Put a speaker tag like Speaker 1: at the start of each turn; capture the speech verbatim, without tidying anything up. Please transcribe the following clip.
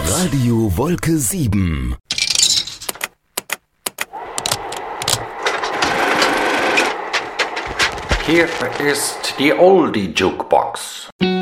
Speaker 1: Radio Wolke sieben.
Speaker 2: Hier ist die Oldie Jukebox.